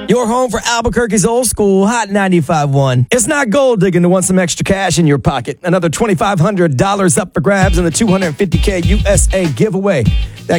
Your home for Albuquerque's old school Hot 95.1. It's not gold digging to want some extra cash in your pocket. Another $2,500 up for grabs in the $250K USA giveaway. That